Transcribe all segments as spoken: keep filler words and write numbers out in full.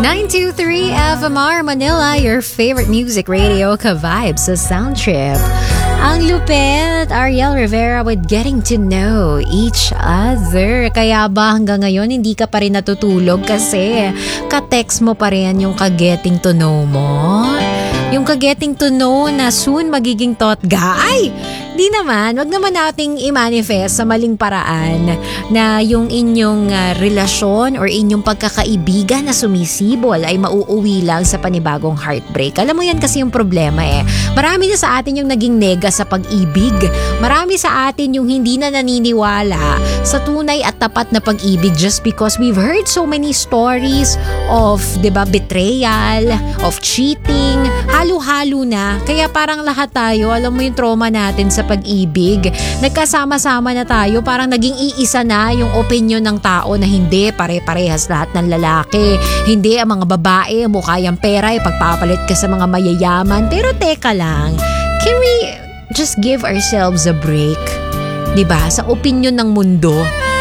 nine two three F M R Manila, your favorite music radio, ka-vibes sa Sound Trip. Ang lupit, Ariel Rivera with Getting to Know Each Other. Kaya ba hanggang ngayon hindi ka pa rin natutulog kasi ka-text mo pa rin yung ka-getting to know mo? Yung ka-getting to know na soon magiging thought guy? Di naman, wag naman nating i-manifest sa maling paraan na yung inyong uh, relasyon or inyong pagkakaibigan na sumisibol ay mauuwi lang sa panibagong heartbreak. Alam mo yan kasi yung problema eh. Marami na sa atin yung naging nega sa pag-ibig. Marami sa atin yung hindi na naniniwala sa tunay at tapat na pag-ibig just because we've heard so many stories of, diba, betrayal, of cheating, halo-halo na. Kaya parang lahat tayo, alam mo yung trauma natin sa pag-ibig, nagkasama-sama na tayo, parang naging iisa na yung opinion ng tao na hindi pare-parehas lahat ng lalaki. Hindi ang mga babae, mukha yung pera, ipagpapalit ka sa mga mayayaman. Pero teka lang, can we just give ourselves a break? Diba? Sa opinion ng mundo.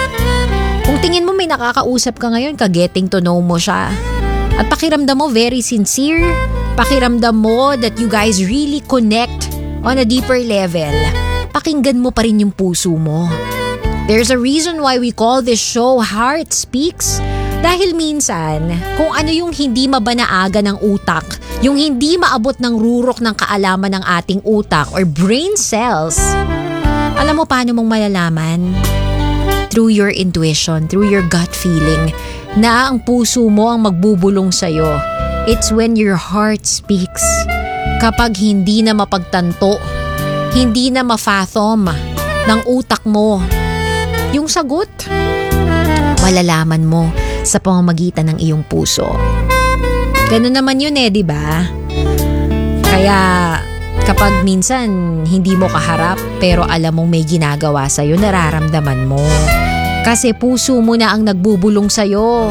Kung tingin mo may nakakausap ka ngayon, ka-getting to know mo siya. At pakiramdam mo very sincere. Pakiramdam mo that you guys really connect on a deeper level. Pakinggan mo pa rin yung puso mo. There's a reason why we call this show Heart Speaks. Dahil minsan, kung ano yung hindi mabanaaga ng utak, yung hindi maabot ng rurok ng kaalaman ng ating utak or brain cells, alam mo paano mong malalaman? Through your intuition, through your gut feeling, na ang puso mo ang magbubulong sa'yo. It's when your heart speaks. Kapag hindi na mapagtanto, hindi na ma-fathom ng utak mo yung sagot, malalaman mo sa pamamagitan ng iyong puso. Ganun naman yun eh, di ba? Kaya kapag minsan hindi mo kaharap pero alam mong may ginagawa sa'yo, nararamdaman mo. Kasi puso mo na ang nagbubulong sa'yo.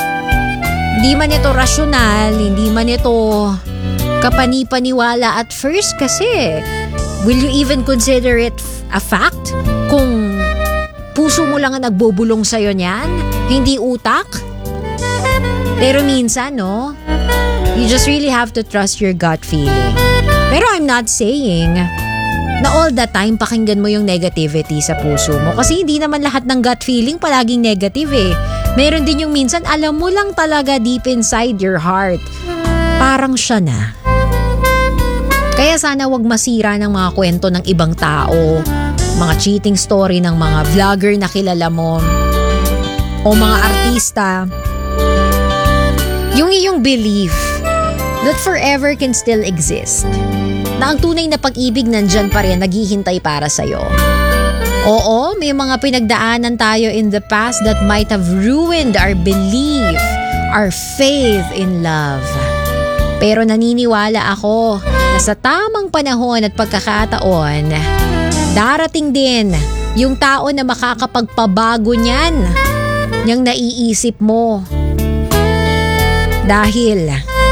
Hindi man ito rasyonal, hindi man ito kapani-paniwala at first kasi will you even consider it a fact kung puso mo lang ang nagbubulong sa'yo niyan? Hindi utak? Pero minsan, no? You just really have to trust your gut feeling. Pero I'm not saying na all the time pakinggan mo yung negativity sa puso mo. Kasi hindi naman lahat ng gut feeling palaging negative eh. Meron din yung minsan alam mo lang talaga deep inside your heart, parang siya na. Kaya sana wag masira ng mga kwento ng ibang tao, mga cheating story ng mga vlogger na kilala mo, o mga artista. Yung iyong belief that forever can still exist. Na ang tunay na pag-ibig nandyan pa rin, naghihintay para sa'yo. Oo, may mga pinagdaanan tayo in the past that might have ruined our belief, our faith in love. Pero naniniwala ako na sa tamang panahon at pagkakataon, darating din yung tao na makakapagpabago niyan, niyang naiisip mo. Dahil,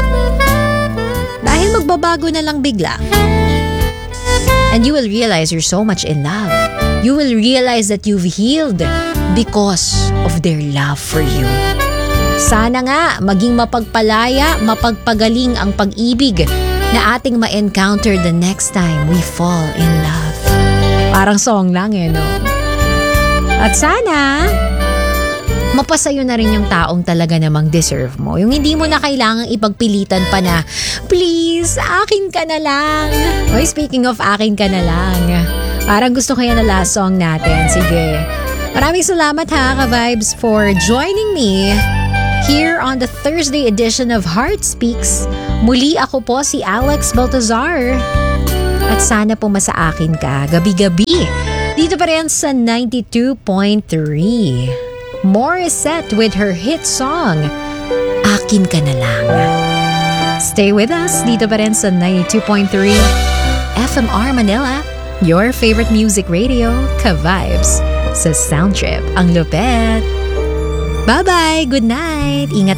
dahil magbabago na lang bigla. And you will realize you're so much in love. You will realize that you've healed because of their love for you. Sana nga maging mapagpalaya, mapagpagaling ang pag-ibig na ating ma-encounter the next time we fall in love. Parang song lang eh, no? At sana mapasayo na rin yung taong talaga namang deserve mo. Yung hindi mo na kailangang ipagpilitan pa na, please, akin ka na lang. Oy, speaking of akin ka na lang, parang gusto ko yan na last song natin. Sige. Maraming salamat ha, ka-vibes, for joining me here on the Thursday edition of Heart Speaks. Muli ako po si Alex Baltazar. At sana pumasa akin ka gabi-gabi dito pa rin sa ninety-two point three. Morissette with her hit song, Akin Ka Na Lang. Stay with us dito pa rin sa ninety-two point three F M R Manila, your favorite music radio, ka-vibes sa Sound Trip. Ang lupet. Bye-bye! Good night! Ingat